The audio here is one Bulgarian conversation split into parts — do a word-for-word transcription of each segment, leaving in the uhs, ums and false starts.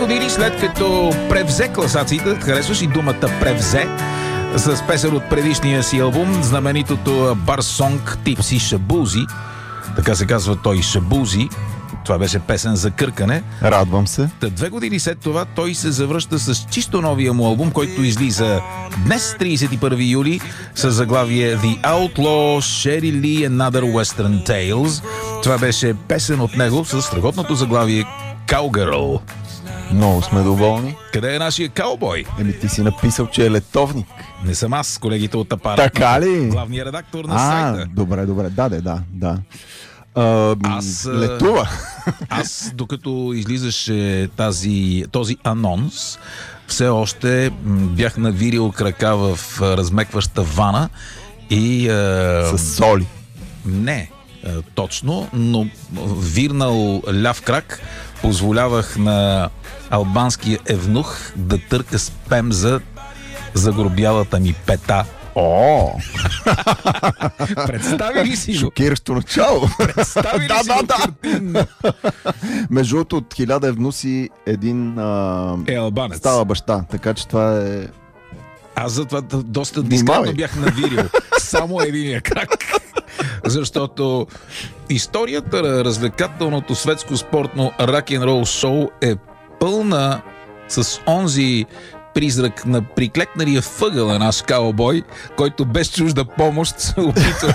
Години след като превзе класациите, харесваш и думата превзе, с песен от предишния си албум, знаменитото Барсонг Типси Шабузи, така се казва той, Шабузи. Това беше песен за къркане. Радвам се. Та две години след това той се завръща с чисто новия му албум, който излиза днес, тридесет и първи юли, с заглавие The Outlaw Sherry Lee and Other Western Tales. Това беше песен от него с страхотното заглавие Cowgirl. Много сме доволни. Къде е нашия каубой? Еми ти си написал, че е летовник. Не съм аз, колегите от апарат. Така ли? Главният редактор на а, сайта. Добре, добре. Да, да, да. да. А, аз, летува. Аз, докато излизаше тази, този анонс, все още бях навирил крака в размекваща вана и... А... С соли. Не, а, точно, но вирнал ляв крак позволявах на албанския евнух да търка с пемза загробялата ми пета. О! Представи ли си го? Шокиращо начало. Представи ли да, си да, го да. картинно? Между другото, от хиляда евнуси един а... е албанец. Става баща, така че това е... Аз затова доста дискретно бях навирил само единия крак. Защото историята, развлекателното светско спортно рак-н-рол шоу е пълна с онзи призрак на приклекналия въгъл на наш каубой, който без чужда помощ се опитва.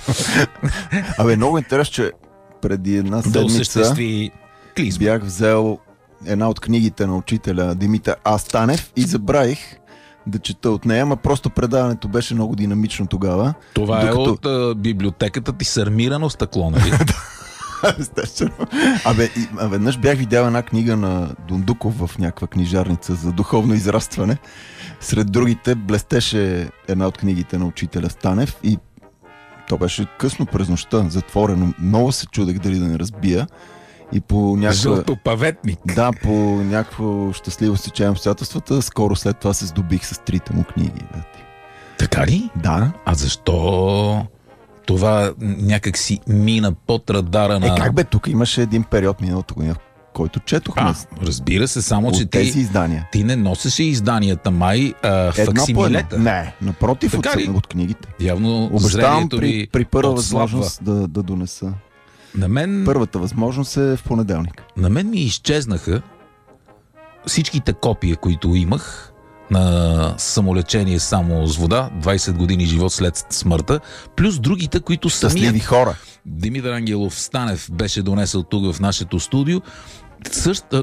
Абе, много интересно, че преди една седмица да осъществи клизма. Бях взел една от книгите на учителя Димитър А. Станев и забравих да чета от нея, ама просто предаването беше много динамично тогава. Това докато... е от а, библиотеката ти с армирано стъкло, нали? Естествено. Абе, и, а веднъж бях видял една книга на Дундуков в някаква книжарница за духовно израстване. Сред другите блестеше една от книгите на учителя Станев и то беше късно през нощта, затворено. Много се чудех дали да не разбия. И по някаква... Жълтопаветник. Да, по някакво щастливо стечение обстоятелствата, скоро след това се здобих с трите му книги. Така ли? Да. А защо това някак си мина под радара на... Е, как бе, тук имаше един период миналата година, в който четохме. А, разбира се, само че тези ти, издания. ти не носеше изданията май а, факсимилета. Не, напротив от, от книгите. Явно обещавам при, ви при първа отслабва. възможност да, да донеса. На мен... Първата възможност е в понеделник. На мен ми изчезнаха всичките копия, които имах на самолечение само с вода, двайсет години живот след смъртта, плюс другите, които самият... Щастливи хора. Димитър Ангелов Станев беше донесъл тук в нашето студио. Също...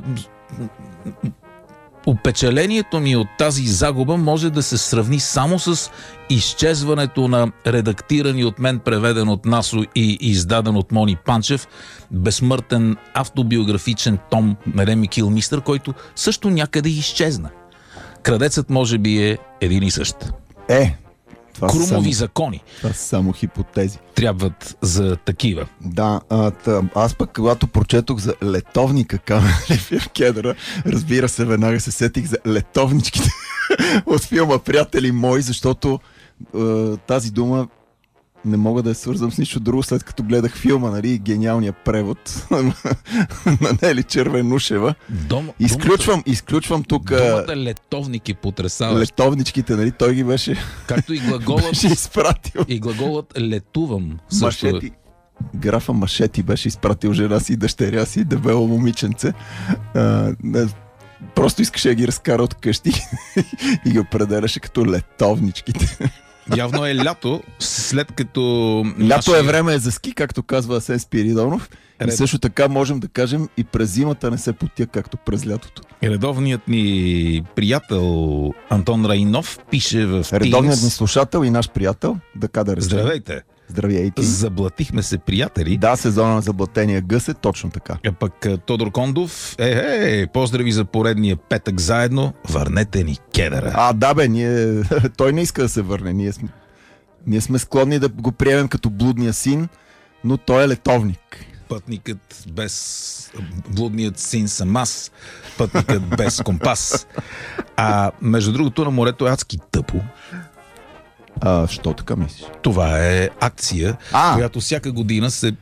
Опечалението ми от тази загуба може да се сравни само с изчезването на редактирани от мен, преведен от Насо и издаден от Мони Панчев безсмъртен автобиографичен том на Реми Килмистър, който също някъде изчезна. Крадецът може би е един и същ. Е, това Крумови само, закони. Това са само хипотези. Трябват за такива. Да, а, тъ, аз пък когато прочетох за летовника Камелев в кедъра, разбира се, веднага се сетих за летовничките от филма Приятели мои, защото а, тази дума не мога да я свързвам с нищо друго, след като гледах филма, нали, гениалния превод на Нели Червенушева. Дом, изключвам, думата, изключвам тук... Думата летовник е потресаващ. Летовничките, нали, той ги беше... Както и глаголът... беше изпратил. И глаголът летувам. Също... Машети. Графа Машети беше изпратил жена си и дъщеря си, дебело момиченце. А, не, просто искаше да ги разкара от къщи и ги определяше като летовничките. Явно е лято, след като... Лято нашия... е време за ски, както казва Асен Спиридонов. Ред... И също така можем да кажем и през зимата не се потя, както през лятото. Редовният ни приятел Антон Райнов пише в Редовният Teams... ни слушател и наш приятел Дакадър. Здравейте! Здравейте! Заблатихме се, приятели. Да, сезона на заблатения гъс е точно така. А пък Тодор Кондов, е, е, поздрави за поредния петък заедно, върнете ни кедъра. А, да бе, ние... той не иска да се върне. Ние сме, ние сме склонни да го приемем като блудния син, но той е летовник. Пътникът без... Блудният син съм аз. Пътникът без компас. А между другото на морето е адски тъпо. А, що така мислиш? Това е акция, а. която всяка година се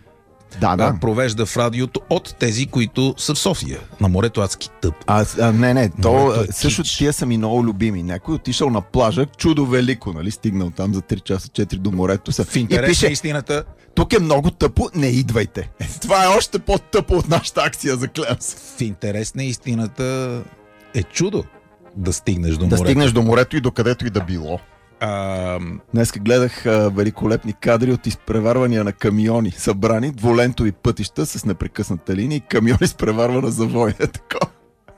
да, да. провежда в радиото от тези, които са в София. На морето адски тъп. А, а, не, не, то е също кич. тия са ми много любими. Някой отишъл на плажа, чудо велико, нали, стигнал там за три часа четири до морето. Са. В интерес и пише, на истината... тук е много тъпо, не идвайте. Е, това е още по-тъпо от нашата акция за клянс. В интерес на истината е чудо да стигнеш до да морето. Да стигнеш до морето и до където и да било. А... Днеска гледах а, великолепни кадри от изпреварвания на камиони, събрани, двулентови пътища с непрекъсната линия и камиони с преварвана завоя. Такова.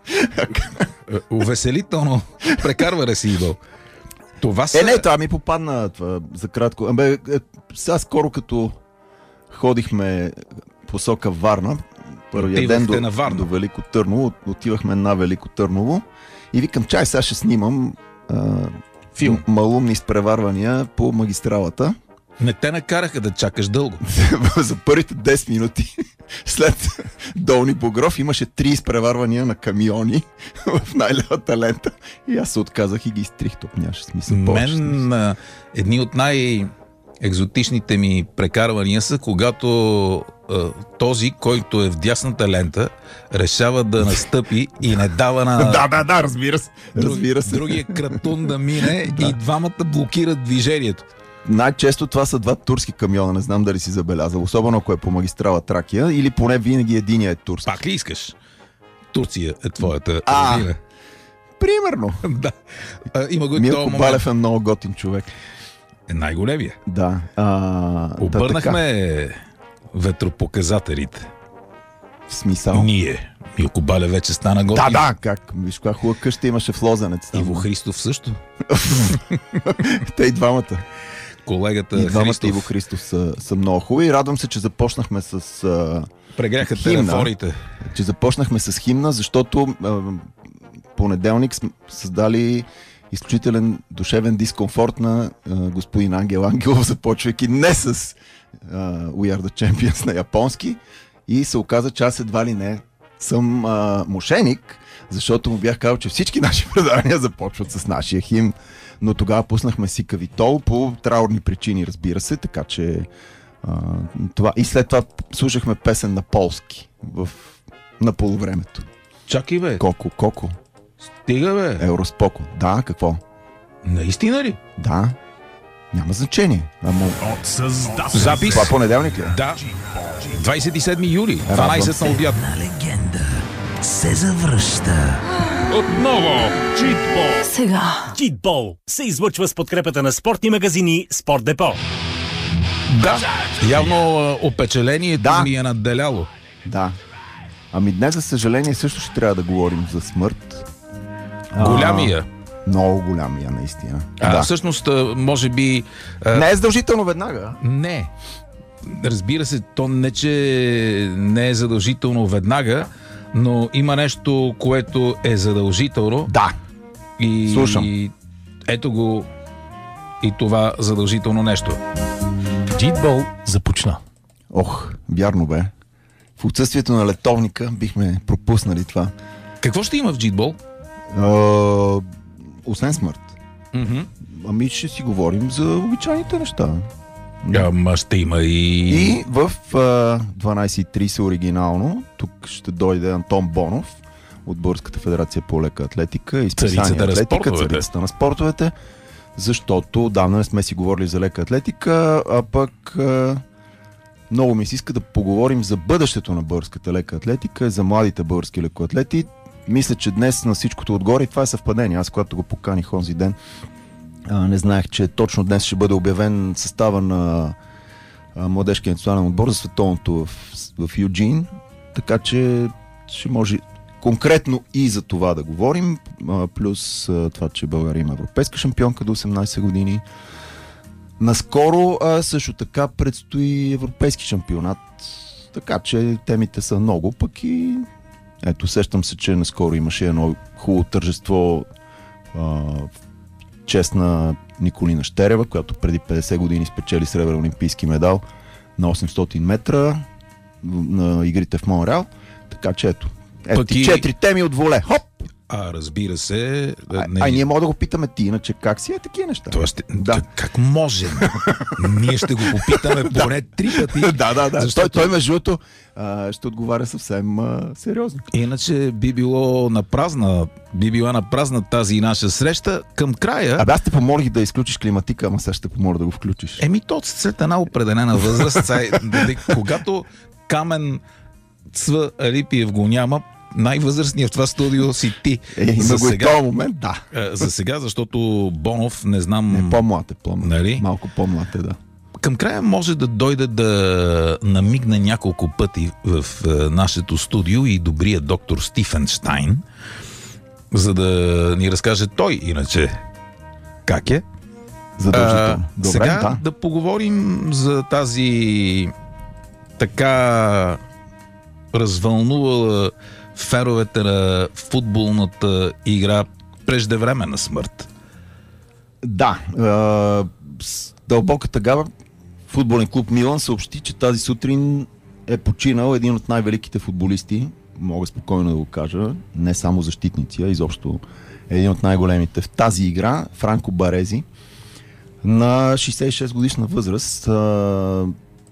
Увеселително прекарване си идол. Това са... Е, не, това ми попадна това, за кратко. Абе, е, сега скоро като ходихме посока Варна, първия ден до, до Велико Търново, отивахме на Велико Търново и викам, чай, сега ще снимам а, филм. Малумни изпреварвания по магистралата. Не те накараха да чакаш дълго. За първите десет минути след Долни Богров имаше три изпреварвания на камиони в най-левата лента. И аз се отказах и ги изтрих. Топ нямаше смисъл. Мен а, едни от най-екзотичните ми прекарвания са, когато а, този, който е в дясната лента, решава да настъпи и не дава на... да, да, да, разбира се. Друг, разбира се. Другия кратун да мине да. И двамата блокират движението. Най-често това са два турски камиона, не знам дали си забелязал, особено ако е по магистрала Тракия, или поне винаги единия е турски. Пак ли искаш? Турция е твоята а, родина. Примерно. Да. А, има го Милко Балев е много готин човек. Е най-големия. Да. А, Обърнахме да, ветропоказателите. В смисъл? Ние. Милко Балев вече стана готин. Да, да, как? Виж каква хубава къща имаше в Лозенец. Иво Христов също. Те и двамата. Колегата и двамата Христов. Иво Христов са, са много хубави. И радвам се, че започнахме с а, прегряха химна, телефоните. Че започнахме с химна, защото а, понеделник сме създали изключителен душевен дискомфорт на а, господин Ангел Ангелов, започвайки не с а, We Are The Champions на японски. И се оказа, че аз едва ли не съм а, мошеник, защото му бях казал, че всички наши предавания започват с нашия химн. Но тогава пуснахме Сикави Тол по траурни причини, разбира се, така че а, това. И след това слушахме песен на полски в, на полувремето. Чакай бе. Коко, Коко. Стига бе. Евроспоко. Да, какво? Наистина ли? Да. Няма значение. Ама... Запис. Това понеделник ли? Да. двадесет и седми юли, дванадесет на обяд. Една легенда се завръща. Отново Читбол. Сега Читбол се излъчва с подкрепата на спортни магазини Спорт Депо. Да, явно опечалението да. ми е надделяло. Да. Ами днес, за съжаление, също ще трябва да говорим за смърт. Голямия. А, много голямия, наистина. А, да. Всъщност, може би... А... Не е задължително веднага. Не. Разбира се, то не, че не е задължително веднага, но има нещо, което е задължително. Да. И, слушам. И ето го и това задължително нещо. Джитбол започна. Ох, вярно бе. В отсъствието на летовника бихме пропуснали това. Какво ще има в джитбол? А, освен смърт. Mm-hmm. Ами ще си говорим за обичайните неща. Ама ще има и... И в а, дванадесет и тридесет оригинално тук ще дойде Антон Бонов от Българската федерация по лека атлетика и списание Атлетика, царицата на спортовете, защото давно не сме си говорили за лека атлетика, а пък а, много ми се иска да поговорим за бъдещето на българската лека атлетика, за младите български лекоатлети. Мисля, че днес на всичкото отгоре, и това е съвпадение. Аз, когато го поканих онзи ден, а, не знаех, че точно днес ще бъде обявен състава на а, младежкия национален отбор за световното в, в Юджин, така че ще може конкретно и за това да говорим, а, плюс а, това, че България има европейска шампионка до осемнадесет години. Наскоро а, също така предстои европейски шампионат, така че темите са много, пък и ето, сещам се, че наскоро имаше едно хубаво тържество а, в чест на Николина Щерева, която преди петдесет години спечели сребърен олимпийски медал на осемстотин метра на игрите в Монреал. Така че ето, ето и четири теми от воле. Хоп! А, разбира се. А, не... а ние можем да го питаме ти, иначе как си е такива неща? Това ще... Да. Как можем? Ние ще го попитаме поне три пъти. Да, да, да. Защото... Той, той между другото ще отговаря съвсем а, сериозно. Иначе би било на празна, би била на празна тази наша среща. Към края... Абе аз те помолих да изключиш климатика, ама сега ще те помоля да го включиш. Еми то след една определена възраст, цай, дали, когато Камен Цва Алипиев го няма, най-възрастният в това студио си ти. Е, има за го сега, и този момент, да. За сега, защото Бонов, не знам... Не, по-млад е, по-млад. Нали? Малко по-млад е, да. Към края може да дойде да намигне няколко пъти в нашето студио и добрия доктор Стифенштайн, за да ни разкаже той, иначе, как е. Задължително. Добре, сега да. да поговорим за тази така развълнувала феровете на футболната игра преждевременна смърт. Да. Е, с дълбока тъгава футболен клуб Милан съобщи, че тази сутрин е починал един от най-великите футболисти, мога спокойно да го кажа, не само защитници, а изобщо един от най-големите в тази игра, Франко Барези, на шейсет и шест годишна възраст. Е,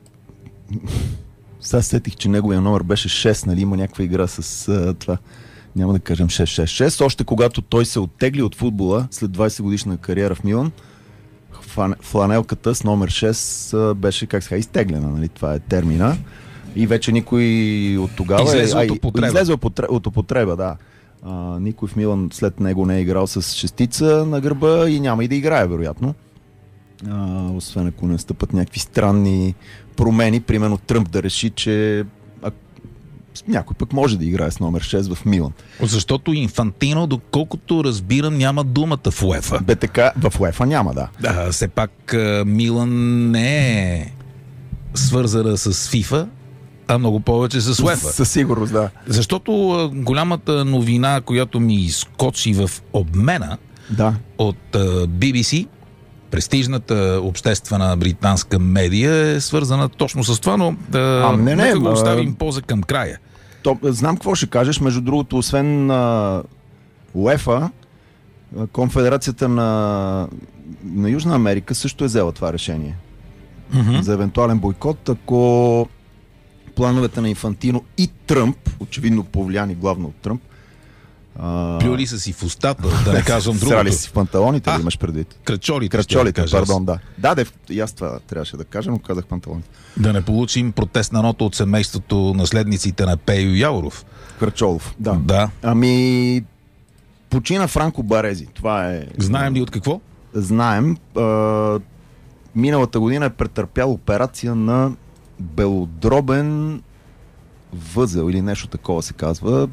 Сега сетих, че неговия номер беше шест, нали? Има някаква игра с а, това. Няма да кажем шест шест шест. Още когато той се оттегли от футбола след двайсет годишна кариера в Милан, фланелката с номер шест а, беше, как сега, изтеглена, нали? Това е термина. И вече никой от тогава... Излезе е, от употреба. Излезе от употреба, да. А, никой в Милан след него не е играл с шестица на гърба и няма и да играе, вероятно. А, освен ако не стъпат някакви странни промени, примерно Тръмп да реши, че а, някой пък може да играе с номер шест в Милан. Защото Инфантино, доколкото разбирам, няма думата в УЕФА. БТК в УЕФА няма, да. Да, все пак Милан не е свързана с ФИФА, а много повече с УЕФА. Със сигурност, да. Защото а, голямата новина, която ми изкочи в обмена Да. от а, Би Би Си, престижната обществена британска медия, е свързана точно с това, но да, а, не, не, нека го а... оставим поза към края. То, знам какво ще кажеш, между другото, освен а, УЕФА, Конфедерацията на, на Южна Америка също е взела това решение. Mm-hmm. За евентуален бойкот, ако плановете на Инфантино и Тръмп, очевидно повлияни главно от Тръмп, плюли са си в устата, да не казвам другото. Срали си в панталоните, а, да имаш предвид. Крачолите. Крачолите, да пардон, да. Да, да, и аз това трябваше да кажа, но казах панталоните. Да не получим протестна нота от семейството наследниците на Пейо Яуров. Крачолов, да. Да. Ами, почина Франко Барези. Това е... Знаем ли от какво? Знаем. А, миналата година е претърпял операция на белодробен възел или нещо такова се казва.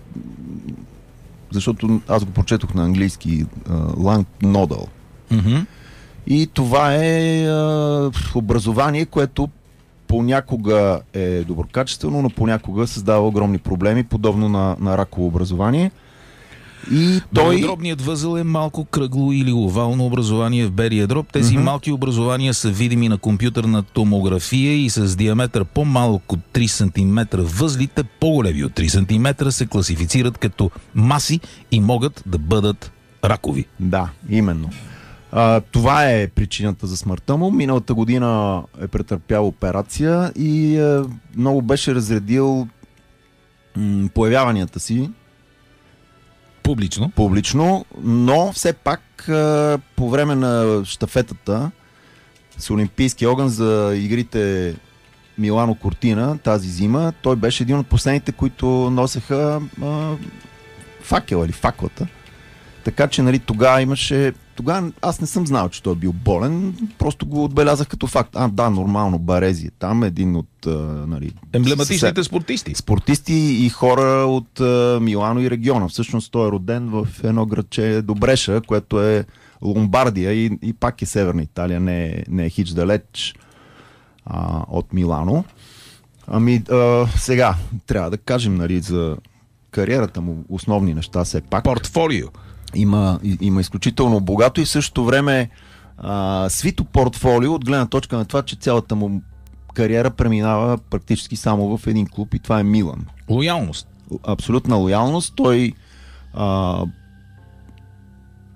Защото аз го прочетох на английски Lung Nodal. Mm-hmm. И това е а, образование, което понякога е доброкачествено, но понякога създава огромни проблеми, подобно на, на раково образование. И той... Белодробният възел е малко кръгло или овално образование в белия дроб. Тези mm-hmm. малки образования са видими на компютърна томография и с диаметър по-малък от три сантиметра. Възлите по-големи от три сантиметра се класифицират като маси и могат да бъдат ракови. Да, именно. А, това е причината за смъртта му. Миналата година е претърпял операция и а, много беше разредил м- появяванията си Публично. Публично, но все пак а, по време на щафетата с Олимпийския огън за игрите Милано Кортина тази зима, той беше един от последните, които носеха а, факела или факлата. Така че, нали, тогава имаше... Тогава аз не съм знал, че той е бил болен, просто го отбелязах като факт. А, да, нормално, Барези е там, един от... А, нали, емблематичните спортисти. Спортисти и хора от а, Милано и региона. Всъщност той е роден в едно градче Добреша, което е Ломбардия и, и пак е Северна Италия, не е, не е хич далеч а, от Милано. Ами, а, сега, трябва да кажем, нали, за кариерата му основни неща все пак. Портфолио. Има, има изключително богато и в същото време а, свито портфолио от гледна точка на това, че цялата му кариера преминава практически само в един клуб и това е Милан. Лоялност. Абсолютна лоялност. Той а,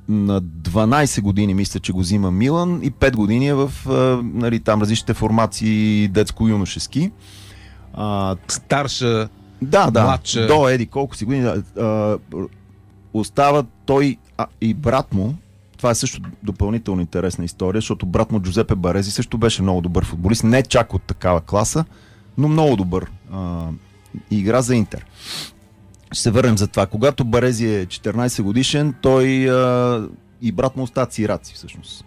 на дванайсет години мисля, че го взима Милан и пет години е в а, нали, там различните формации детско-юношески. А, Старша, да, да, младша. До еди колко си години. А, остава той а, и брат му. Това е също допълнително интересна история, защото брат му Джузепе Барези също беше много добър футболист. Не чак от такава класа, но много добър. А, игра за Интер. Ще се върнем за това. Когато Барези е четиринайсет годишен, той а, и брат му остават сираци всъщност.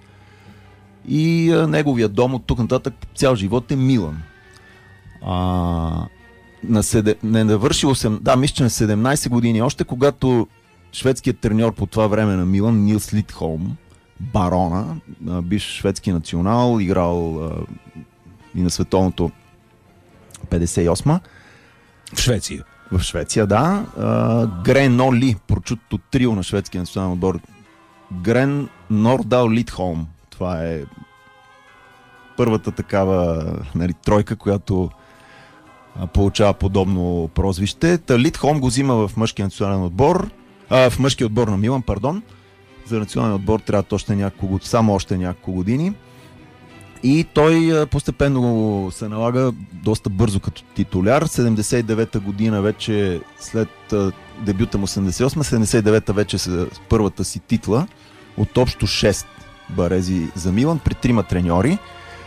И а, неговия дом от тук нататък цял живот е Милан. А, на седем... Не навърши осем... Да, мисля, че на седемнайсет години, още когато шведският треньор по това време на Милан, Нилс Лидхолм, барона, бивш шведски национал, играл а, и на световното петдесет и осма. В Швеция. В Швеция, да. А, Грен Оли, прочутото трио на шведския национален отбор. Грен Нордал Лидхолм. Това е първата такава, нали, тройка, която а, получава подобно прозвище. Та Лидхолм го взима в мъжкия национален отбор, а, в мъжкия отбор на Милан, пардон. За национален отбор трябва още няколко, само още няколко години. И той а, постепенно се налага доста бързо като титуляр. седемдесет и девета година вече, след а, дебюта му осемдесет и осма, седемдесет и девета вече с първата си титла от общо шест Барези за Милан при трима треньори,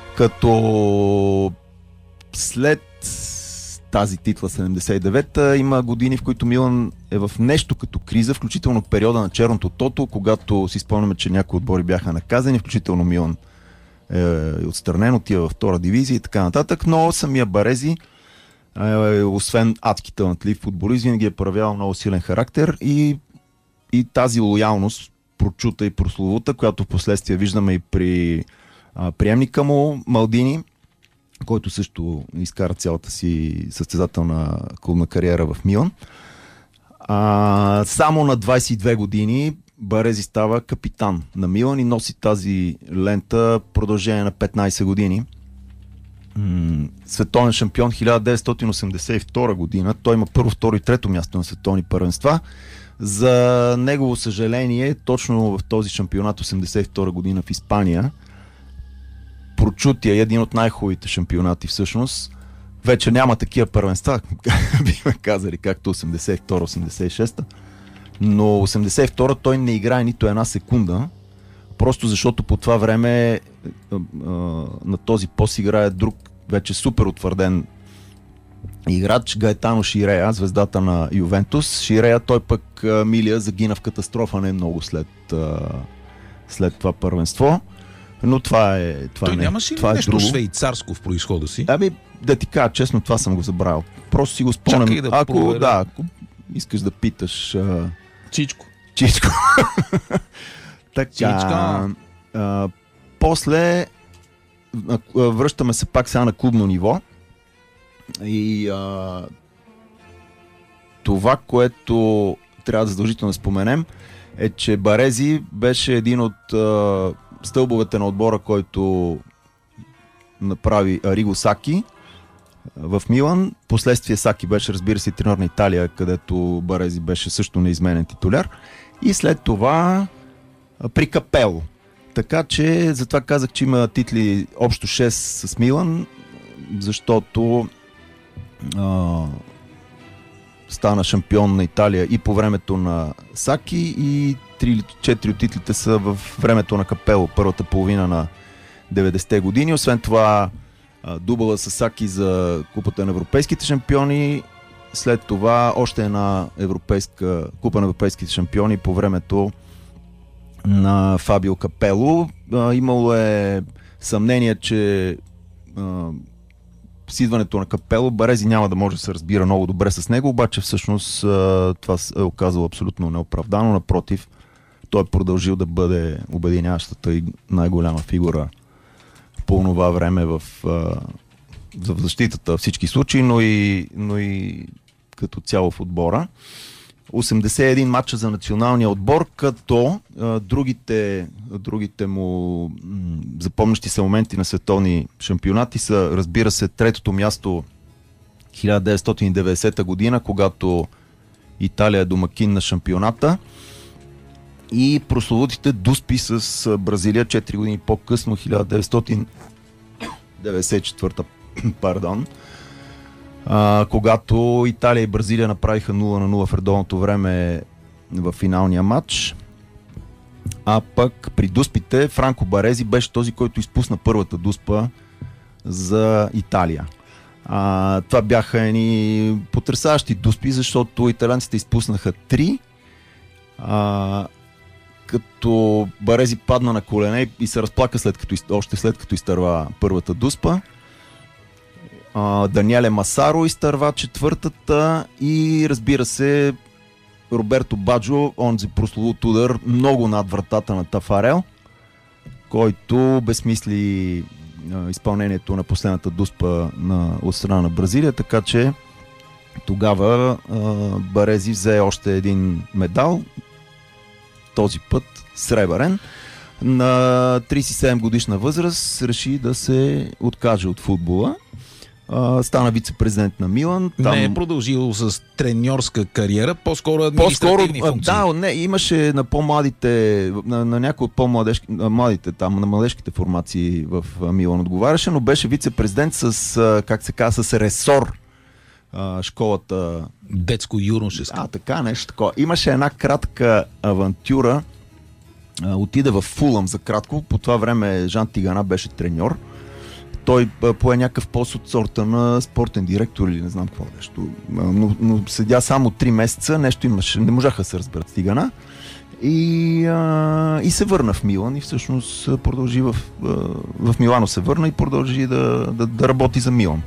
като след тази титла седемдесет и девета има години, в които Милан е в нещо като криза, включително периода на черното тото, когато си спомняме, че някои отбори бяха наказани, включително Милан е отстранен, отива във втора дивизия и така нататък, но самия Барези, е, освен адски талантлив футболист, винаги е проявявал много силен характер и, и тази лоялност, прочута и прословута, която в последствие виждаме и при а, приемника му Малдини, който също изкара цялата си състезателна клубна кариера в Милан. А, само на двайсет и две години Барези става капитан на Милан и носи тази лента продължение на петнайсет години. М- световен шампион хиляда деветстотин осемдесет и втора година. Той има първо, второ и трето място на световни първенства. За негово съжаление, точно в този шампионат осемдесет и втора година в Испания, прочутия, един от най-хубавите шампионати всъщност, вече няма такива първенства, бихме казали, както осемдесет и втора осемдесет и шеста. Но осемдесет и втора той не играе нито една секунда, просто защото по това време а, а, на този пост играе друг, вече супер утвърден играч, Гаетано Ширея, звездата на Ювентус. Ширея, той пък а, Милия загина в катастрофа не много след, а, след това първенство. Но това е това той не, нямаше ли това нещо е швейцарско в произхода си? Аби, да ти кажа честно, това съм го забравил. Просто си го спомням. Да ако, проверя. да, ако искаш да питаш... А... Чичко. Чичко. Така. Чичка. А, после а, връщаме се пак сега на клубно ниво. И а, това, което трябва да задължително да споменем, е, че Барези беше един от а, стълбовете на отбора, който направи Ариго Саки в Милан. Последствие Саки беше, разбира се, треньор на Италия, където Барези беше също неизменен титуляр. И след това при Капело. Така че, затова казах, че има титли общо шест с Милан, защото а, стана шампион на Италия и по времето на Саки и три или четири от титлите са в времето на Капело, първата половина на деветдесетте години. Освен това, дубъла с Саки за купата на европейските шампиони, след това още една европейска купа на европейските шампиони по времето на Фабио Капело. Имало е съмнение, че с идването на Капело Барези няма да може да се разбира много добре с него, обаче всъщност това е оказало абсолютно неоправдано. Напротив, той е продължил да бъде обединяващата и най-голяма фигура по това време в, в защитата във всички случаи, но и, но и като цяло в отбора. осемдесет и един матча за националния отбор, като а, другите, другите му м- запомнящи се моменти на световни шампионати са, разбира се, третото място хиляда деветстотин и деветдесета година, когато Италия е домакин на шампионата. и прословутите дуспи с Бразилия четири години по-късно, хиляда деветстотин деветдесет и четвърта пардон, а, когато Италия и Бразилия направиха нула на нула в редовното време в финалния матч. А пък при дуспите Франко Барези беше този, който изпусна първата дуспа за Италия. А, това бяха едни потресаващи дуспи, защото италианците изпуснаха три, а, като Барези падна на колене и се разплака след като, още след като изтърва първата дуспа. А, Даниеле Масаро изтърва четвъртата и разбира се Роберто Баджо, онзи прословут удар много над вратата на Тафарел, който безсмисли а, изпълнението на последната дуспа на, от страна на Бразилия, така че тогава а, Барези взе още един медал, този път сребърен. На тридесет и седем годишна възраст реши да се откаже от футбола. Uh, стана вице-президент на Милан. Там... Не е продължил с треньорска кариера, по-скоро административни по-скоро, функции. Да, не, имаше на по-младите, на, на някои от по-младите, там, на младежките формации в Милан отговаряше, но беше вице-президент с, как се казва, с ресор uh, школата. Детско-юношеска. А, така, нещо такова. Имаше една кратка авантюра. Uh, отиде в Фулъм за кратко. По това време Жан Тигана беше треньор. Той пое някакъв пост от сорта на спортен директор или не знам какво нещо. Но, но седя само три месеца, нещо имаше, не можаха да се разберат стигана. И, а, и се върна в Милан и всъщност продължи в, в Милано се върна и продължи да, да, да работи за Милан.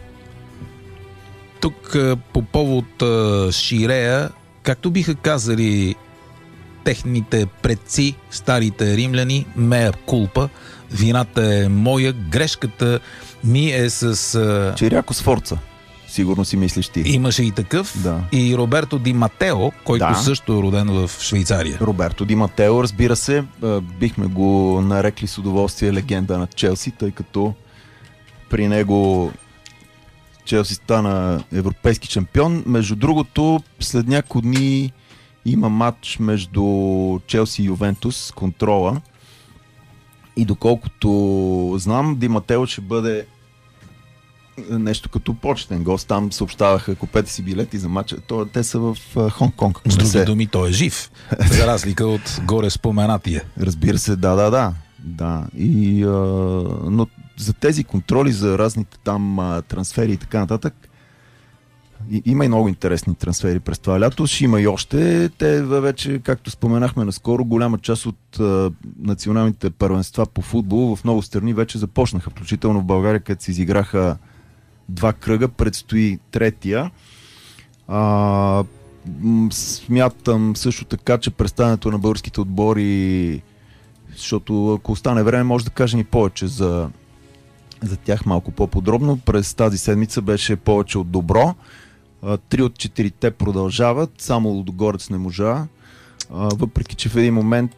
Тук по повод Ширея, както биха казали техните предци, старите римляни, мея кулпа, вината е моя, грешката ми е с... Чиряко Сфорца, сигурно си мислиш ти. Имаше и такъв. Да. И Роберто Ди Матео, който да. също е роден в Швейцария. Роберто Ди Матео, разбира се, бихме го нарекли с удоволствие легенда на Челси, тъй като при него Челси стана европейски шампион. Между другото, след няколко дни има матч между Челси и Ювентус, контрола. И доколкото знам, Ди Матео ще бъде нещо като почетен гост. Там съобщаваха, купете си билети за матча. То, те са в Хонг-Конг. С други се... думи, той е жив. За разлика от горе споменатия. Разбира се, да, да, да. да. И, а, но за тези контроли, за разните там а, трансфери и така нататък, и, има и много интересни трансфери през това лято. Ще има и още. Те вече, както споменахме наскоро, голяма част от а, националните първенства по футбол в много страни вече започнаха. Включително в България, където се изиграха два кръга, предстои третия. А, смятам също така, че представянето на българските отбори, защото ако остане време, може да кажем и повече за, за тях малко по-подробно. През тази седмица беше повече от добро. Три от четирите продължават, само Лудогорец не можа. Въпреки че в един момент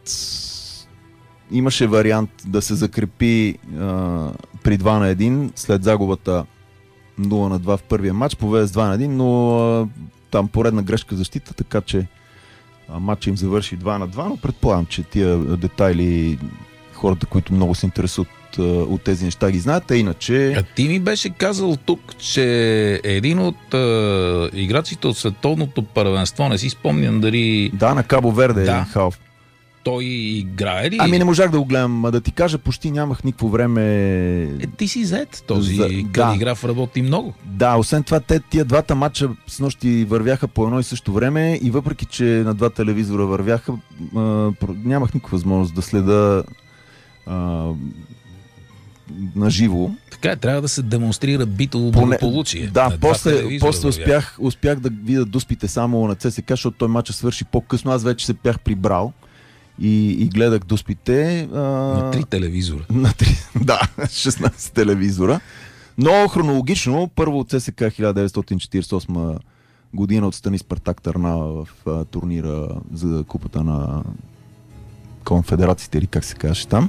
имаше вариант да се закрепи а, при два на едно след загубата нула на два в първия матч, поведе с два на едно, но а, там поредна грешка защита, така че а, матчът им завърши два на два, но предполагам, че тия детайли хората, които много се интересуват от тези неща, ги знаят, а иначе... А ти ми беше казал тук, че един от а, играчите от световното първенство, не си спомням дали... Да, на Кабо Верде, да. Халф. Той играе ли? Ами не можах да го гледам, да ти кажа, почти нямах никакво време... Е, ти си зет, този За... калиграф да. Работи много. Да, освен това, те, тия двата матча с нощи вървяха по едно и също време и въпреки, че на два телевизора вървяха, а, нямах никаква възможност да следа а, на живо. Така е, трябва да се демонстрира битово благополучие. Да, после, после успях, успях да видя дуспите само на ЦСКА, защото той матчът свърши по-късно. Аз вече се бях прибрал и, и гледах дуспите. А... На три телевизора. На три, да, шестнайсет телевизора. Но хронологично, първо от ЦСКА хиляда деветстотин четирийсет и осма година отстрани Спартак Търнава в а, турнира за купата на конфедерациите, или как се казваше там.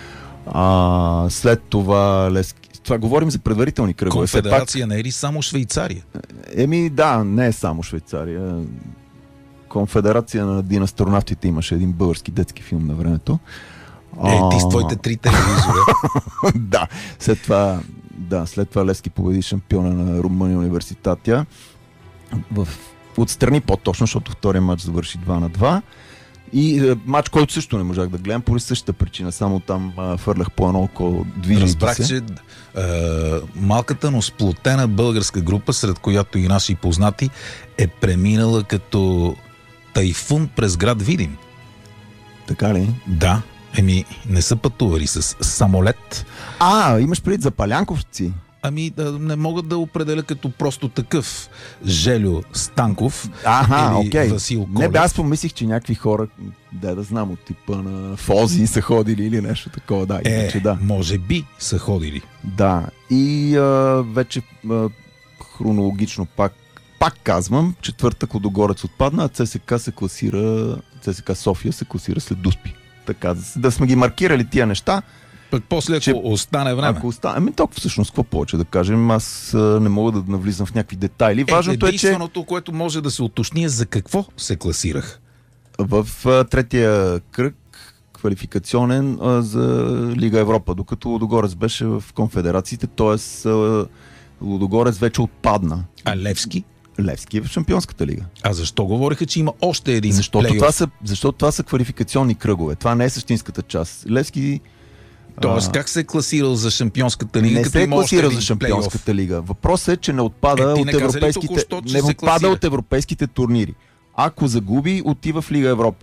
А, след това Лески... Това говорим за предварителни кръгове. Конфедерация пак... не е ли само Швейцария? Еми да, не е само Швейцария. Конфедерация на династронавтите имаше един български детски филм на времето. Е, ти с твоите три телевизора. Да, след това, да, след това Левски победи шампиона на Румъния университатия. В, отстрани по-точно, защото втория матч завърши два на два. И е, матч, който също не можах да гледам, поради същата причина. Само там а, фърлях по едно око, движейки се. Разбрах, че е, малката, но сплотена българска група, сред която и наши познати, е преминала като тайфун през град Видин. Така ли? Да. Еми, не са пътували с самолет. А, имаш предвид за палянковци? Ами, да, не могат да определя като просто такъв Желю Станков Аха, или окей. Васил Колев. Не бе, аз помислих, че някакви хора, да да знам, от типа на Фози са ходили или нещо такова. Да, е, иначе, да. може би са ходили. Да, и а, вече а, хронологично пак, пак казвам, четвъртък Лудогорец отпадна, а ЦСКА се класира, ЦСКА София се класира след Дуспи. Така, да сме ги маркирали тия неща. Пък после, че, ако остане време. Ако остане, ами толкова всъщност, какво повече да кажем, аз а, не мога да навлизам в някакви детайли. Важното е, е, че... единственото, което може да се уточни е за какво се класирах. В а, третия кръг квалификационен а, за Лига Европа, докато Лудогорец беше в конфедерациите, т.е. Лудогорец вече отпадна. А Левски? Левски е в Шампионската лига. А защо говориха, че има още един защото плейоф? това, са, защото това са квалификационни кръгове. Това не е същинската част. Левски... Тоест, а... как се е класирал за Шампионската лига? Не като се е има класирал още за Шампионската плейоф? лига. Въпросът е, че не отпада е, от не европейските, току-що, не се отпада класира. от европейските турнири. Ако загуби, отива в Лига Европа.